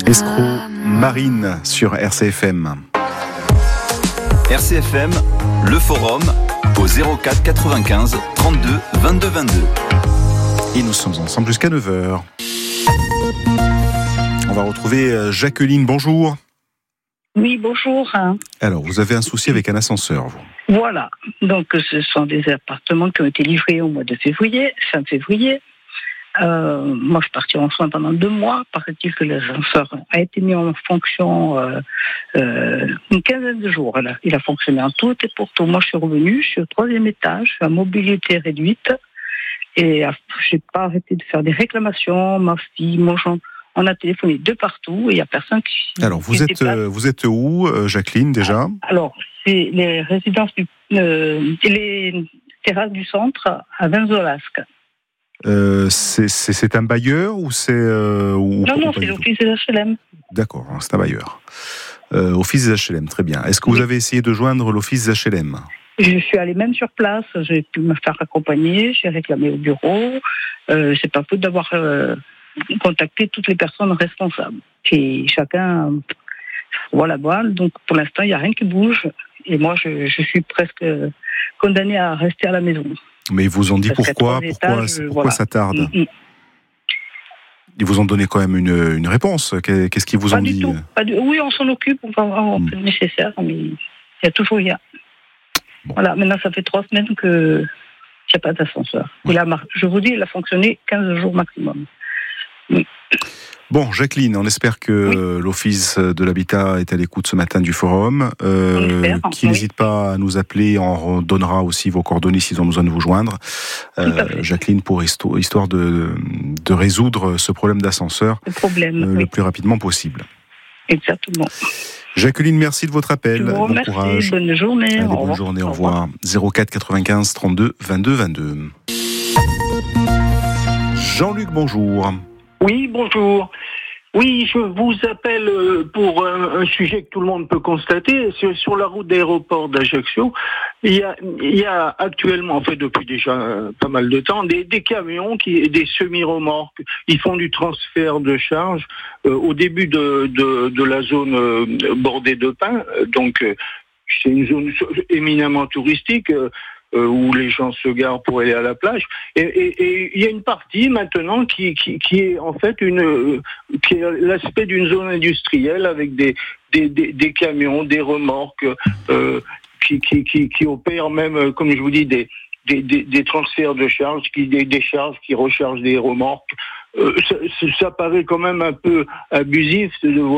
Escroc Marine sur RCFM. RCFM, le forum au 04 95 32 22 22. Et nous sommes ensemble jusqu'à 9h. On va retrouver Jacqueline, bonjour. Oui, bonjour. Alors, vous avez un souci avec un ascenseur, vous ? Voilà, donc ce sont des appartements qui ont été livrés au mois de février, fin février. Moi, je suis partie en soins pendant 2 mois. Paraît-il que l'ascenseur a été mis en fonction une quinzaine de jours. Il a fonctionné en tout et pour tout. Moi, je suis revenue, je suis au 3e étage, à mobilité réduite. Et je n'ai pas arrêté de faire des réclamations. Ma fille, mon genre, on a téléphoné de partout et il n'y a personne qui... Alors, vous êtes où, Jacqueline, déjà ? Alors, c'est les résidences les terrasses du centre à Vinzolasque. C'est un bailleur ou c'est... Non, c'est l'office des HLM. D'accord, c'est un bailleur. Office des HLM, très bien. Est-ce que vous avez essayé de joindre l'office des HLM ? Je suis allée même sur place, j'ai pu me faire accompagner, j'ai réclamé au bureau. C'est pas faute d'avoir contacté toutes les personnes responsables. Et chacun voit la voile, donc pour l'instant, il n'y a rien qui bouge. Et moi, je suis presque condamnée à rester à la maison. Mais ils vous ont dit pourquoi ça tarde. Ils vous ont donné quand même une réponse. Qu'est-ce qu'ils vous ont dit ? Oui, on s'en occupe, on fait le nécessaire, mais il y a toujours rien. Bon. Voilà, maintenant ça fait 3 semaines qu'il n'y a pas d'ascenseur. Ouais. Je vous dis, il a fonctionné 15 jours maximum. Oui. Bon, Jacqueline, on espère que l'Office de l'Habitat est à l'écoute ce matin du forum. Qui n'hésite pas à nous appeler, on donnera aussi vos coordonnées s'ils ont besoin de vous joindre. Jacqueline, pour histoire de résoudre ce problème d'ascenseur le plus rapidement possible. Exactement. Jacqueline, merci de votre appel. Bon courage. Bonne journée. Allez, bonne journée, au revoir. 04 95 32 22 22. Jean-Luc, bonjour. Oui, bonjour. Oui, je vous appelle pour un sujet que tout le monde peut constater. C'est sur la route d'aéroport d'Ajaccio. Il y a actuellement, en fait depuis déjà pas mal de temps, des camions, des semi-remorques. Ils font du transfert de charge au début de la zone bordée de pins. Donc, c'est une zone éminemment touristique. Où les gens se garent pour aller à la plage. Et il y a une partie maintenant qui est en fait qui est l'aspect d'une zone industrielle avec des camions, des remorques qui opèrent même, comme je vous dis, des transferts de charges, des charges qui rechargent des remorques. Ça paraît quand même un peu abusif de